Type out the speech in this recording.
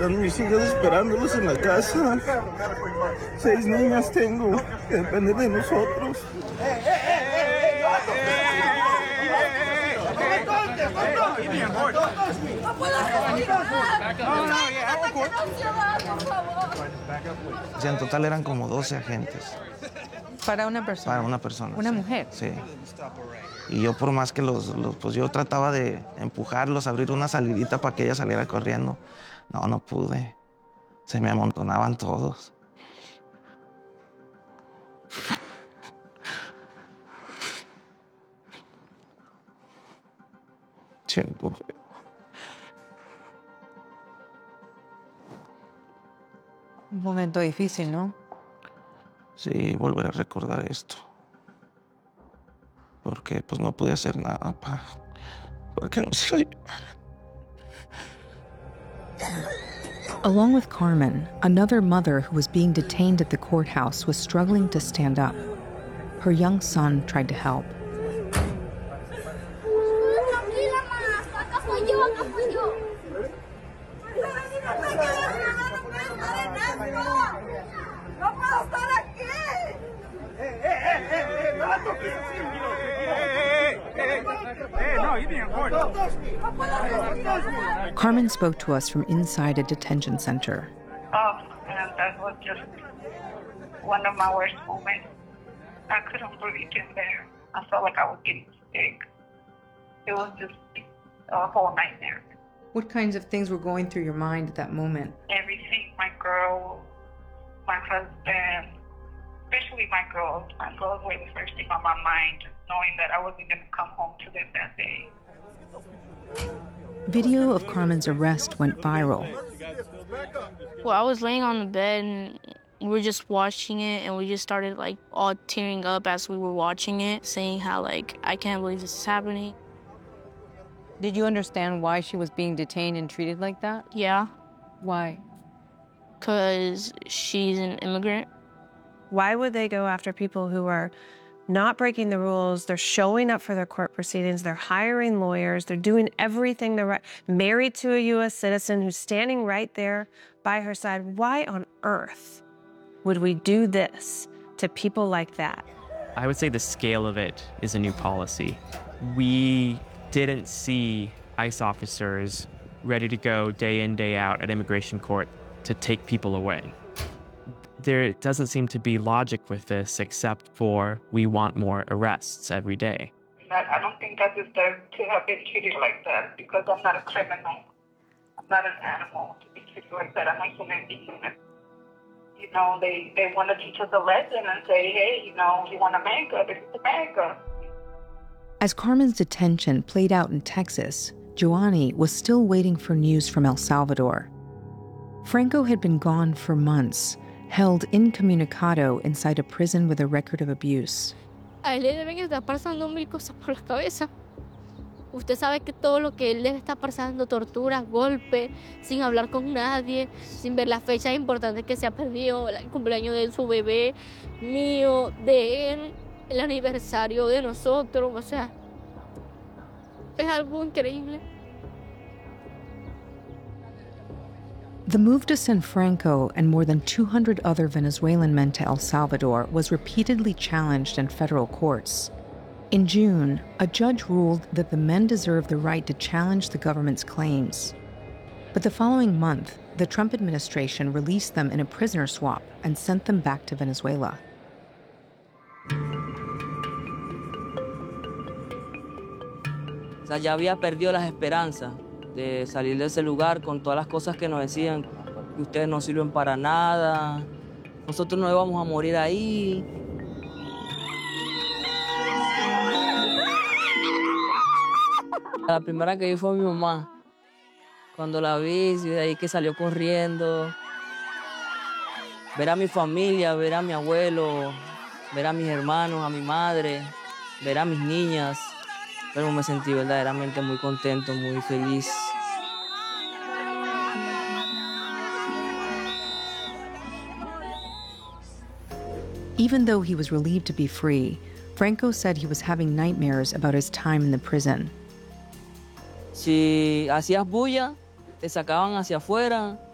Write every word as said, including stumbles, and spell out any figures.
están mis hijas esperándolos en la casa. Seis niñas tengo que dependen de nosotros. En total eran como doce agentes. ¿Para una persona? Para una persona. ¿Una sí. mujer? Sí. Y yo por más que los, los, pues yo trataba de empujarlos, abrir una salidita para que ella saliera corriendo. No, no pude. Se me amontonaban todos. Siento feo. Un momento difícil, ¿no? Sí, volver a recordar esto. Porque pues no pude hacer nada para... Porque no soy... Along with Carmen, another mother who was being detained at the courthouse was struggling to stand up. Her young son tried to help. Carmen spoke to us from inside a detention center. Oh, and that was just one of my worst moments. I couldn't breathe in there. I felt like I was getting sick. It was just a whole nightmare. What kinds of things were going through your mind at that moment? Everything, my girl, my husband, especially my girls. My girls were the first thing on my mind, knowing that I wasn't going to come home to them that day. Video of Carmen's arrest went viral. Well, I was laying on the bed and we were just watching it, and we just started like all tearing up as we were watching it, saying how like, I can't believe this is happening. Did you understand why she was being detained and treated like that? Yeah. Why? Because she's an immigrant. Why would they go after people who are not breaking the rules? They're showing up for their court proceedings. They're hiring lawyers. They're doing everything they're right. Married to a U S citizen who's standing right there by her side. Why on earth would we do this to people like that? I would say the scale of it is a new policy. We didn't see ICE officers ready to go day in, day out at immigration court to take people away. There doesn't seem to be logic with this except for we want more arrests every day. I don't think I deserve to have been treated like that because I'm not a criminal. I'm not an animal to be treated like that. I'm a human being. You know, they, they want to teach us a lesson and say, hey, you know, you want America, this is America. As Carmen's detention played out in Texas, Joanny was still waiting for news from El Salvador. Franco had been gone for months, held incommunicado inside a prison with a record of abuse. A él le deben estar pasando mil cosas por la cabeza. Usted sabe que todo lo que él debe estar pasando, torturas, golpes, sin hablar con nadie, sin ver las fechas importantes que se ha perdido, el cumpleaños de su bebé, mío, de él, el aniversario de nosotros, o sea, es algo increíble. The move to send Franco and more than two hundred other Venezuelan men to El Salvador was repeatedly challenged in federal courts. In June, a judge ruled that the men deserved the right to challenge the government's claims. But the following month, the Trump administration released them in a prisoner swap and sent them back to Venezuela. O sea, ya había perdido las esperanzas de salir de ese lugar con todas las cosas que nos decían, que ustedes no sirven para nada, nosotros no íbamos a morir ahí. La primera que vi fue mi mamá. Cuando la vi, de ahí que salió corriendo. Ver a mi familia, ver a mi abuelo, ver a mis hermanos, a mi madre, ver a mis niñas. Pero me sentí verdaderamente muy contento, muy feliz. Even though he was relieved to be free, Franco said he was having nightmares about his time in the prison. Si hacías bulla, te sacaban hacia afuera